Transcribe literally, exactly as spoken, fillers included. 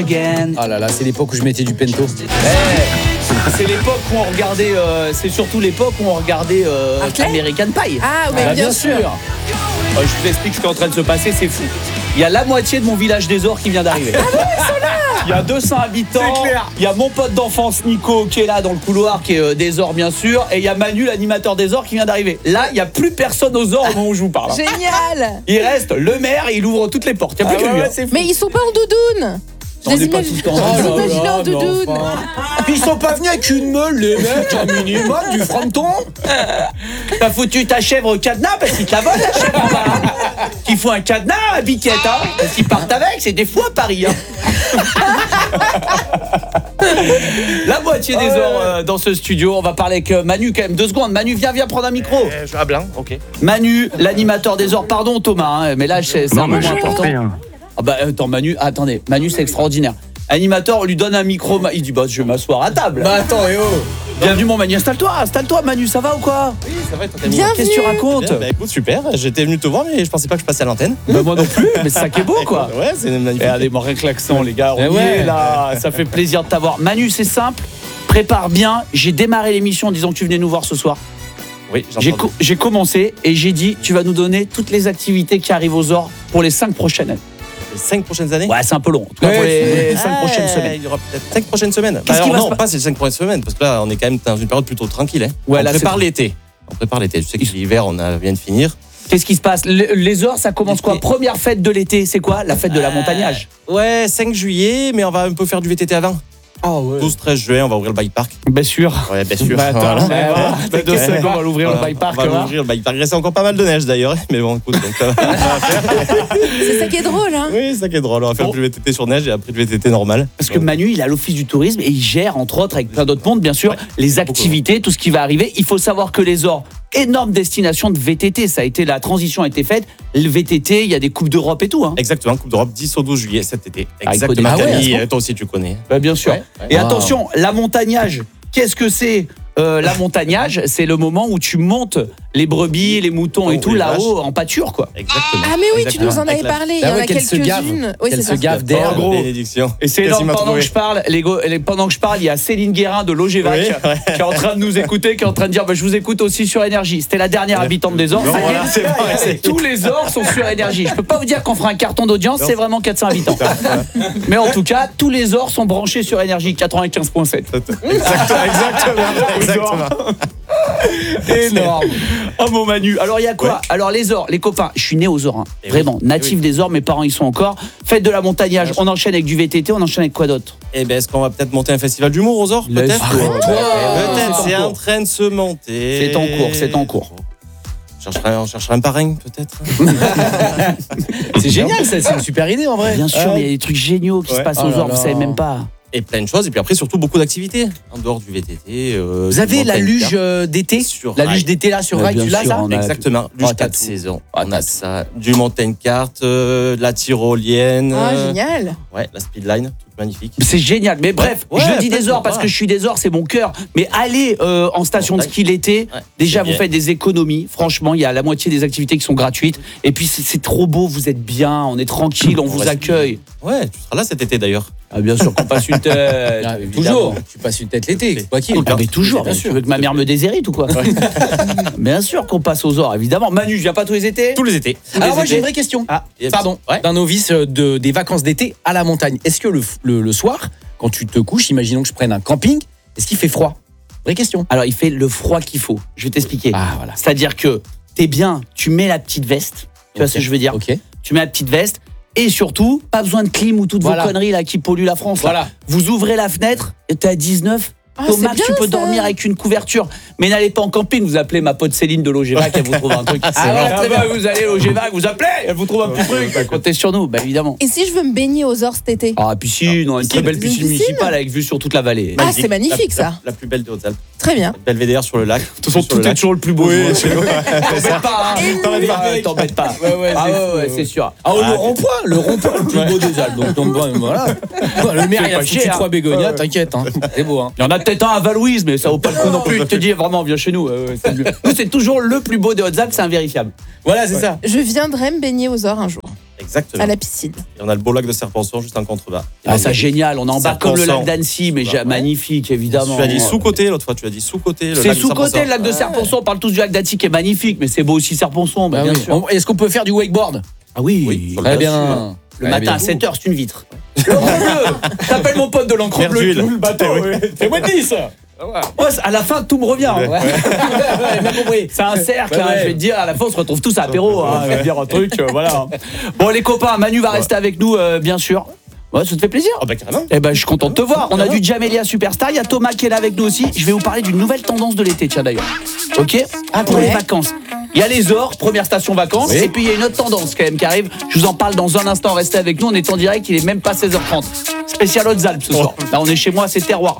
Ah là là, c'est l'époque où je mettais du pento. Hey, c'est l'époque où on regardait, euh, c'est surtout l'époque où on regardait euh, American Pie. Ah oui, bah, bien, bien sûr. sûr. Euh, je vous explique ce qui est en train de se passer, c'est fou. Il y a la moitié de mon village des Ors qui vient d'arriver. Ah bon, ils sont là. Il y a deux cents habitants. Il y a mon pote d'enfance Nico qui est là dans le couloir, qui est euh, des Ors bien sûr, et il y a Manu, l'animateur des Ors, qui vient d'arriver. Là, il y a plus personne aux Ors au moment où je vous parle. Génial. Il reste le maire, et il ouvre toutes les portes. Il y a plus Ah que lui. ouais, hein. Mais ils sont pas en doudoune. Je les imagine en doudoune. Puis ils sont pas venus avec une meule, les mecs, un minimum, du fronton. T'as foutu ta chèvre au cadenas parce qu'il te la vole la chèvre. Qu'il faut un cadenas à biquette, hein. Parce qu'ils partent avec, c'est des fous à Paris, hein. La moitié des Ors euh, dans ce studio. On va parler avec euh, Manu quand même. Deux secondes. Manu, viens, viens prendre un micro. Euh, je... Ah blanc, ok. Manu, l'animateur des Ors. Pardon Thomas, hein, mais là c'est un moment important. Ah bah attends Manu, ah, attendez, Manu c'est extraordinaire. Animateur, on lui donne un micro, il dit bah je vais m'asseoir à table. Bah attends, et oh. Bienvenue mon Manu, installe-toi, installe-toi Manu, ça va ou quoi? Oui, ça va, toi, Bienvenue. Qu'est-ce que tu racontes? Bien, bah écoute, super, j'étais venu te voir mais je pensais pas que je passais à l'antenne. Bah moi non plus, mais c'est ça qui est beau quoi. Ouais, c'est magnifique. Regardez-moi rien que l'accent les gars, on Eh y ouais. est là, ça fait plaisir de t'avoir. Manu c'est simple, prépare bien, j'ai démarré l'émission en disant que tu venais nous voir ce soir. Oui, J'ai, co- j'ai commencé et j'ai dit tu vas nous donner toutes les activités qui arrivent aux Ors pour les cinq prochaines années. Les cinq prochaines années. Ouais c'est un peu long, en tout cas Ouais, pour les Ah, cinq prochaines semaines. Il y aura peut-être cinq prochaines semaines. Qu'est-ce Bah, qui alors, va non, se pas ces cinq prochaines semaines, parce que là, on est quand même dans une période plutôt tranquille. Hein. Ouais, on là, prépare c'est- l'été. On prépare l'été. Je sais que l'hiver, on a, vient de finir. Qu'est-ce qui se passe? Le- Les Ors, ça commence quoi? L'été. Première fête de l'été, c'est quoi? La fête de la Euh, montagnage. Ouais, cinq juillet, mais on va un peu faire du V T T avant. Ah ouais. douze treize juin, on va ouvrir le bike park. Bien sûr. Ouais, bien sûr. Bah, attends, Voilà. on va voir. Dans deux Ouais. secondes, on va l'ouvrir Voilà. le bike park. On va hein. l'ouvrir le bike park. Il reste encore pas mal de neige d'ailleurs. Mais bon, écoute, donc ça va. C'est ça qui est drôle, hein. Oui, c'est ça qui est drôle. On va faire Bon. du V T T sur neige et après du V T T normal. Parce que Manu, il a l'office du tourisme et il gère, entre autres, avec plein d'autres mondes, bien sûr, les activités, tout ce qui va arriver. Il faut savoir que les Ors, énorme destination de V T T. Ça a été, la transition a été faite. Le V T T, il y a des coupes d'Europe et tout. Hein. Exactement, Coupe d'Europe dix au douze juillet cet été. Ah, il connaît. Exactement. Ah ouais, Camille, à ce toi aussi tu connais. Bah, bien sûr. Ouais, ouais. Et Wow. attention, la montagnage, qu'est-ce que c'est? Euh, la montagnage, c'est le moment où tu montes les brebis, les moutons et Oh, tout les là-haut en pâture, quoi. Exactement. Ah mais oui, tu Exactement. nous en avais Avec la- parlé, il y Ah en ouais, a qu'elle se gave. quelques-unes. Oui, Qu'elle c'est se ça. gave d'air. En gros. Bénédiction. Et c'est Qu'est-ce énorme, qu'il m'a pendant que trouvé je parle, les go- les- pendant que je parle, il y a Céline Guérin de Logevac Oui, ouais. qui est en train de nous écouter, qui est en train de dire bah, je vous écoute aussi sur Énergie. C'était la dernière Ouais. habitante des Ors. Non, Ça y est, voilà, c'est vrai, c'est- tous les Ors sont sur Énergie. Je peux pas vous dire qu'on fera un carton d'audience, Non. c'est vraiment quatre cents habitants. Mais en tout cas, tous les Ors sont branchés sur Énergie quatre-vingt-quinze virgule sept. Exactement, exactement, exactement. Énorme. Oh mon Manu. Alors il y a quoi? Ouais. Alors les Ors, les copains, je suis né aux Ors, hein. Eh oui. Vraiment, Eh natif oui. des Ors, mes parents y sont encore. Fête de la montagnage, on enchaîne avec du V T T, on enchaîne avec quoi d'autre? Eh ben, est-ce qu'on va peut-être monter un festival d'humour aux Ors? Laisse- Peut-être. Arrête-toi. Peut-être, C'est c'est en en cours. train de se monter. C'est en cours, c'est en cours. On cherchera, on cherchera un parrain, peut-être. C'est génial, ça, c'est une super idée en vrai. Bien sûr, Ouais. mais il y a des trucs géniaux qui se Ouais. passent Oh aux là Ors, vous là. savez même pas. Et plein de choses. Et puis après, surtout beaucoup d'activités. En dehors du V T T. euh, Vous du avez la montagne luge car. euh, d'été Sur La rail. luge d'été là sur Ouais, rail, bien tu l'as sûr, ça on a- Exactement. Oh, Luge t'as quatre tout. saisons. Ah, On t'as a ça. Du mountain kart, euh, de la tyrolienne. Ah, euh, génial. Ouais, la speedline, toute magnifique. C'est génial, mais bref, Ouais, je le ouais, dis des Ors peut-être, parce que voilà. je suis des Ors, c'est mon cœur. Mais allez euh, en station de ski l'été, Ouais, déjà c'est vous bien. faites des économies. Franchement, il y a la moitié des activités qui sont gratuites. Et puis c'est, c'est trop beau, vous êtes bien, on est tranquille, on On vous reste- accueille. Ouais, tu seras là cet été d'ailleurs. Ah, bien sûr qu'on passe une tête. Ah, évidemment. toujours. Tu passes une tête l'été, quoi qu'il. Ah, mais toujours, Bien tu sûr. veux que ma mère me déshérite ou quoi? Bien sûr qu'on passe aux Ors, évidemment. Manu, je viens pas tous les étés? Tous les étés. Tous Alors les moi j'ai étés. une vraie question. Ah, Pardon, Ouais. d'un novice euh, de, des vacances d'été à la montagne. Est-ce que le, le, le soir, quand tu te couches, imaginons que je prenne un camping, est-ce qu'il fait froid? Vraie question. Alors il fait le froid qu'il faut. Je vais t'expliquer. Ah voilà. C'est-à-dire que t'es bien, tu mets la petite veste. Tu vois Ok. ce que je veux dire? Ok. Tu mets la petite veste. Et surtout, pas besoin de clim ou toutes Voilà. vos conneries là qui polluent la France. là. Voilà. Vous ouvrez la fenêtre et t'es à dix-neuf. Ah, Au c'est max, bien, tu peux ça. dormir avec une couverture. Mais n'allez pas en camping, vous appelez ma pote Céline de Logevac, elle vous trouve un truc. vrai. Ah, très bien, vous allez à Logevac, vous appelez, elle vous trouve un petit truc. Bah, comptez sur nous, bah évidemment. Et si je veux me baigner aux Ors cet été? Ah, piscine, on a une très belle Une piscine piscine municipale avec vue sur toute la vallée. Ah, c'est magnifique, La- ça. La, la plus belle des Hautes-Alpes. Très bien. Belvédère sur le lac. De toute façon, tout est toujours le plus beau. Oui, je c'est vois. T'embête pas, hein. T'embête pas. Ouais, T'embête pas. Ouais, ouais, Ah c'est ouais, fou, ouais, ouais. c'est sûr. Ah, le Ah, rond-point, le rond-point le plus beau des Alpes. Donc, donc, bon, voilà. Le maire, C'est il a pas foutu cher, trois hein. bégonias, Ouais. t'inquiète. Hein. C'est beau. Hein. Il y en a peut-être un à Valouise, mais ça vaut pas le coup non plus. Je te dis vraiment, viens chez nous. euh, ouais, c'est mieux. Nous, c'est toujours le plus beau des Hautes-Alpes, c'est invérifiable. Voilà, c'est ça. Je viendrai me baigner aux Ors un jour. Exactement. À la piscine. Et on a le beau lac de Serponçon juste en contrebas. Ah, ça génial, on est en bas comme le lac Serponçon. d'Annecy, mais Ouais. ja- magnifique évidemment. Tu as dit sous-côté l'autre fois, tu as dit sous-côté. le C'est lac de sous-côté Serponçon. le lac de Serponçon, on parle tous du lac d'Annecy qui est magnifique, mais c'est beau aussi Serponçon, bah, Ah bien oui. sûr. On- Est-ce qu'on peut faire du wakeboard? Ah oui, Oui, Très bien sûr. bien. Le Très matin bien. à sept heures, c'est une vitre. L'encre bleue. T'appelles mon pote de l'encre Merde bleue, d'huile. tout le bateau. C'est moi dix. Ouais, c'est- à la fin, tout me revient. hein. Ouais, bien compris. C'est un cercle, Ouais, hein, ouais. je vais te dire, à la fin on se retrouve tous à apéro, hein, je vais te dire un truc, euh, voilà. Bon les copains, Manu va rester avec nous, euh, bien sûr. Ouais, ça te fait plaisir. Oh bah carrément. Eh ben, je suis content de te voir. On a du Jamelia Superstar. Il y a Thomas qui est là avec nous aussi. Je vais vous parler d'une nouvelle tendance de l'été, tiens d'ailleurs. Ok. Ah, pour Ouais. les vacances. Il y a les Ors, première station vacances. Oui. Et puis il y a une autre tendance quand même qui arrive. Je vous en parle dans un instant. Restez avec nous. On est en direct. Il est même pas seize heures trente. Spécial Hautes-Alpes ce soir. Là, on est chez moi, c'est terroir.